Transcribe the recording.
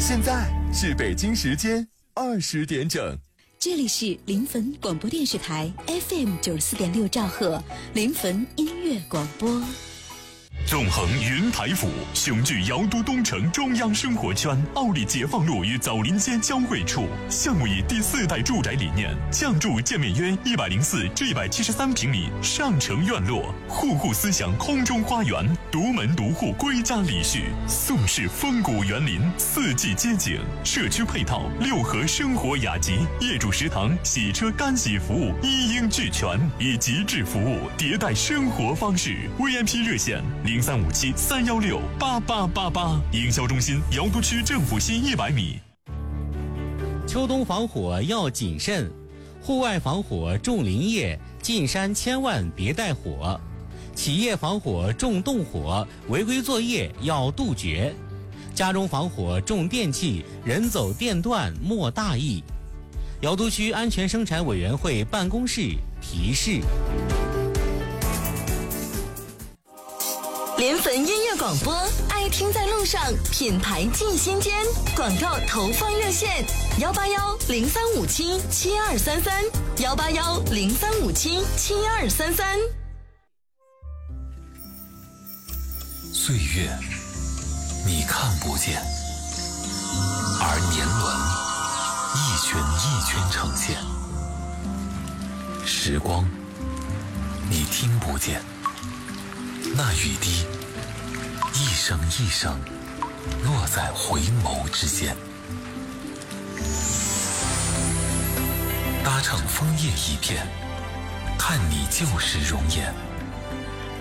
现在是北京时间20点整。 这里是临汾广播电视台 FM 94.6兆赫临汾音乐广播。 纵横云台府，雄踞瑶都东城中央生活圈，奥利解放路与枣林街交汇处。项目以第4代住宅理念，降筑建面约104至173平米上城院落，户户思想空中花园，独门独户归家礼序，宋式风骨园林，4季街景，社区配套6合生活雅集，业主食堂、洗车干洗服务一应俱全，以极致服务迭代生活方式。VIP 热线0357-316-8888，营销中心瑶都区政府西100米。 秋冬防火要谨慎，户外防火重林业，进山千万别带火；企业防火重动火，违规作业要杜绝；家中防火重电器，人走电断莫大意。瑶都区安全生产委员会办公室提示。 临汾音乐广播，爱听在路上，品牌进心间。广告投放热线：181-0357-7233，181-0357-7233。 岁月，你看不见，而年轮一圈一圈呈现；时光，你听不见。那雨滴一声一声落在回眸之间，搭乘枫叶一片，看你旧时容颜。